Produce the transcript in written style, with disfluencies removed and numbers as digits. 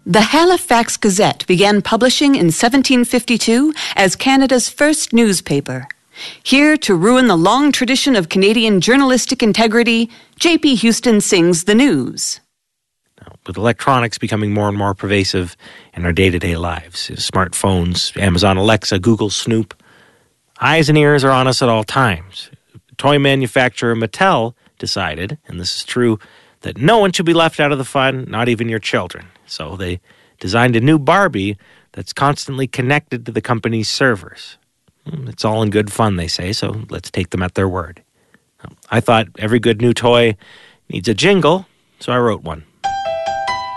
The Halifax Gazette began publishing in 1752 as Canada's first newspaper. Here to ruin the long tradition of Canadian journalistic integrity, J.P. Houston sings the news. With electronics becoming more and more pervasive in our day-to-day lives, smartphones, Amazon Alexa, Google Snoop, eyes and ears are on us at all times. Toy manufacturer Mattel decided, and this is true, that no one should be left out of the fun, not even your children. So they designed a new Barbie that's constantly connected to the company's servers. It's all in good fun, they say, so let's take them at their word. I thought every good new toy needs a jingle, so I wrote one.